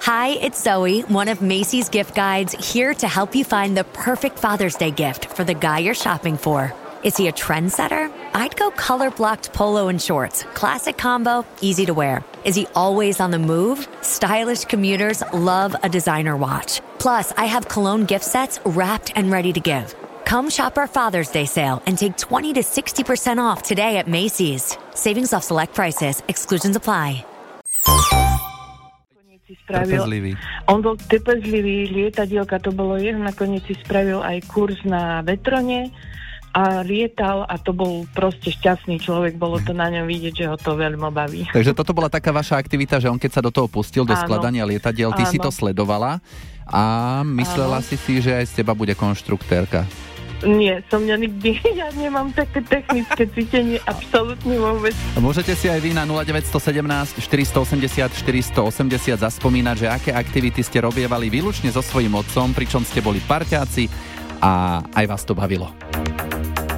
Hi, it's Zoe, one of Macy's gift guides, here to help you find the perfect Father's Day gift for the guy you're shopping for. Is he a trendsetter? I'd go color-blocked polo and shorts. Classic combo, easy to wear. Is he always on the move? Stylish commuters love a designer watch. Plus, I have cologne gift sets wrapped and ready to give. Come shop our Father's Day sale and take 20 to 60% off today at Macy's. Savings off select prices. Exclusions apply. Trpezlivý. On bol trpezlivý, lietadielka, to bolo jeho, nakoniec si spravil aj kurz na vetrone a lietal a to bol proste šťastný človek, bolo to na ňom vidieť, že ho to veľmi baví. Takže toto bola taká vaša aktivita, že on keď sa do toho pustil, do skladania lietadiel, ty si to sledovala a myslela si, že aj z teba bude konštruktérka. Nie, som mňa nikdy, ja nemám také technické cítenie, absolútne vôbec. Môžete si aj vy na 0917 480 480 zaspomínať, že aké aktivity ste robievali výlučne so svojím otcom, pričom ste boli parťáci a aj vás to bavilo.